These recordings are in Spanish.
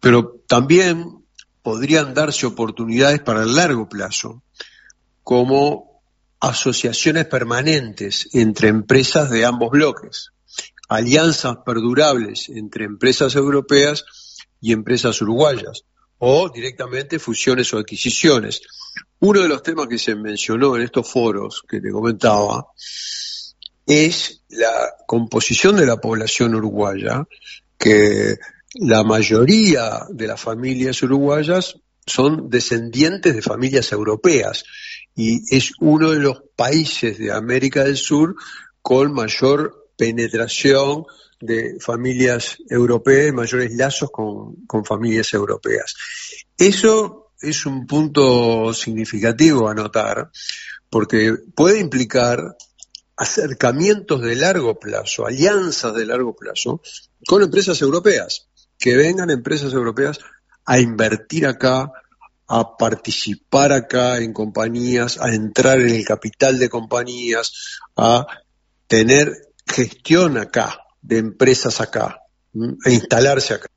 Pero también podrían darse oportunidades para el largo plazo, como asociaciones permanentes entre empresas de ambos bloques, alianzas perdurables entre empresas europeas y empresas uruguayas, o directamente fusiones o adquisiciones. Uno de los temas que se mencionó en estos foros que te comentaba es la composición de la población uruguaya, que la mayoría de las familias uruguayas son descendientes de familias europeas y es uno de los países de América del Sur con mayor penetración de familias europeas, mayores lazos con familias europeas. Eso es un punto significativo a notar, porque puede implicar acercamientos de largo plazo, alianzas de largo plazo con empresas europeas, que vengan empresas europeas a invertir acá, a participar acá en compañías, a entrar en el capital de compañías, a tener gestión acá, de empresas acá, a instalarse acá.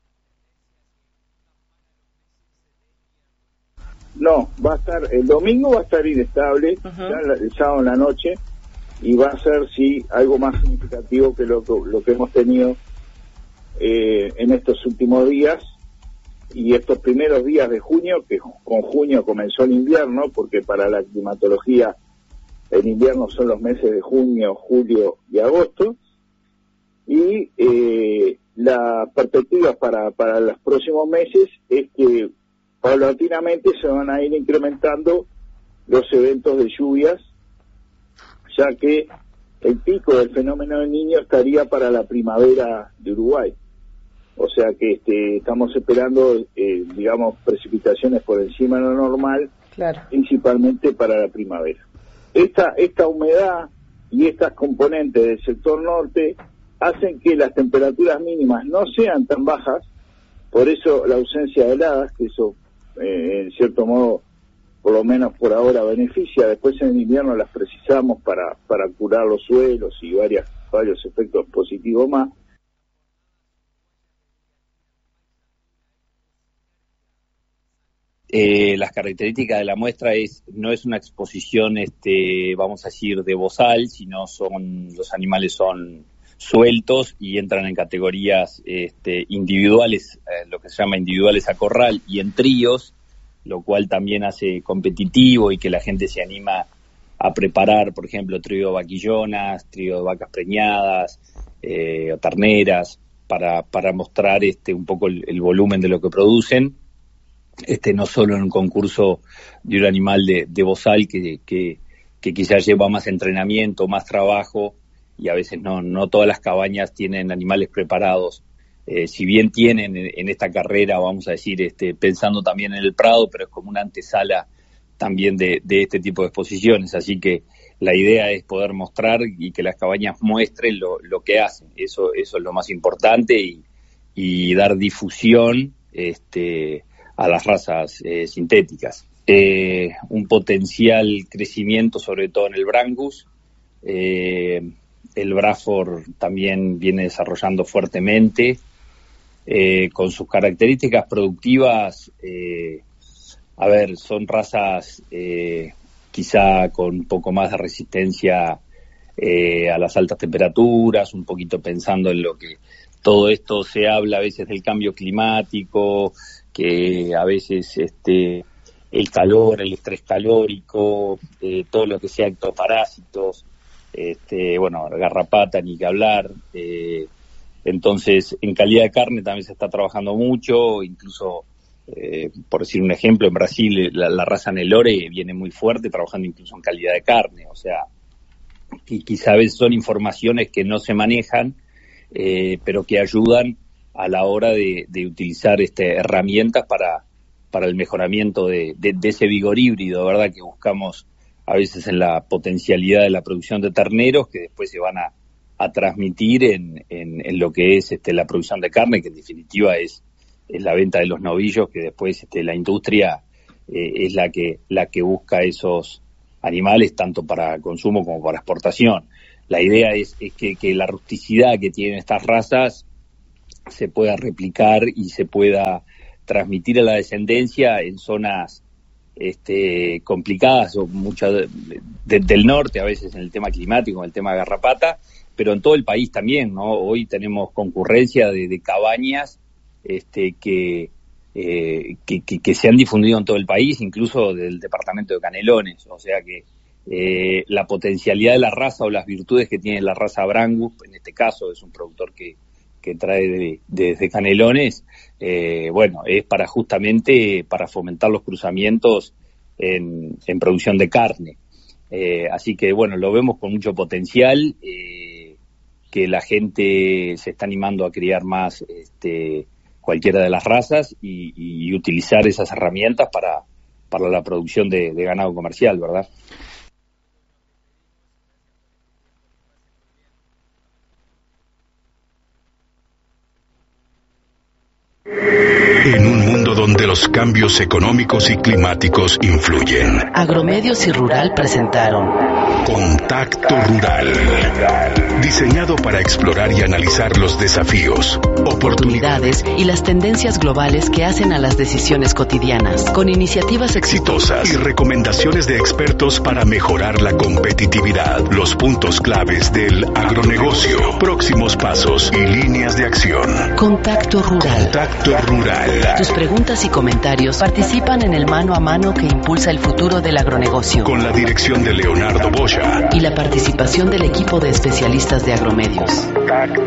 No, va a estar, el domingo va a estar inestable, ya el sábado en la noche, y va a ser, sí, algo más significativo que lo que hemos tenido en estos últimos días y estos primeros días de junio, que con junio comenzó el invierno, porque para la climatología el invierno son los meses de junio, julio y agosto, y la perspectiva para los próximos meses es que paulatinamente se van a ir incrementando los eventos de lluvias, ya que el pico del fenómeno del Niño estaría para la primavera de Uruguay. O sea que estamos esperando, digamos, precipitaciones por encima de lo normal, claro, principalmente para la primavera. Esta humedad y estas componentes del sector norte hacen que las temperaturas mínimas no sean tan bajas, por eso la ausencia de heladas, que eso en cierto modo, por lo menos por ahora, beneficia. Después en el invierno las precisamos para curar los suelos y varios efectos positivos más. Las características de la muestra no es una exposición, vamos a decir, de bozal, sino los animales son sueltos y entran en categorías individuales, lo que se llama individuales a corral y en tríos, lo cual también hace competitivo y que la gente se anima a preparar, por ejemplo, trío de vaquillonas, trío de vacas preñadas, o terneras, para mostrar un poco el volumen de lo que producen. No solo en un concurso de un animal de bozal que quizás lleva más entrenamiento, más trabajo, y a veces no todas las cabañas tienen animales preparados. Si bien tienen en esta carrera, vamos a decir, pensando también en el Prado, pero es como una antesala también de este tipo de exposiciones. Así que la idea es poder mostrar y que las cabañas muestren lo que hacen. Eso es lo más importante y dar difusión a las razas sintéticas. Un potencial crecimiento, sobre todo en el Brangus. El Braford también viene desarrollando fuertemente, con sus características productivas. Son razas quizá con un poco más de resistencia a las altas temperaturas, un poquito pensando en lo que todo esto se habla a veces del cambio climático, que a veces el calor, el estrés calórico, todo lo que sea ectoparásitos, garrapata ni que hablar. Entonces, en calidad de carne también se está trabajando mucho, incluso, por decir un ejemplo, en Brasil la raza Nelore viene muy fuerte, trabajando incluso en calidad de carne. O sea, quizá a veces son informaciones que no se manejan, pero que ayudan a la hora de utilizar herramientas para el mejoramiento de ese vigor híbrido, ¿verdad?, que buscamos a veces en la potencialidad de la producción de terneros, que después se van a transmitir en lo que es la producción de carne, que en definitiva es la venta de los novillos, que después la industria es la que busca esos animales tanto para consumo como para exportación. La idea es que la rusticidad que tienen estas razas se pueda replicar y se pueda transmitir a la descendencia en zonas complicadas o muchas del norte, a veces en el tema climático, en el tema de garrapata, pero en todo el país también, ¿no? Hoy tenemos concurrencia de cabañas que se han difundido en todo el país, incluso del departamento de Canelones, o sea que la potencialidad de la raza o las virtudes que tiene la raza Brangus, en este caso es un productor que trae desde Canelones, es justamente para fomentar los cruzamientos en producción de carne. Así que lo vemos con mucho potencial, que la gente se está animando a criar más cualquiera de las razas y utilizar esas herramientas para la producción de ganado comercial, ¿verdad? En un mundo donde los cambios económicos y climáticos influyen, Agromedios y Rural presentaron Contacto Rural, diseñado para explorar y analizar los desafíos, oportunidades y las tendencias globales que hacen a las decisiones cotidianas, con iniciativas exitosas y recomendaciones de expertos para mejorar la competitividad, los puntos claves del agronegocio, próximos pasos y líneas de acción. Contacto Rural. Contacto Rural. Tus preguntas y comentarios participan en el mano a mano que impulsa el futuro del agronegocio. Con la dirección de Leonardo Boya y la participación del equipo de especialistas de Agromedios.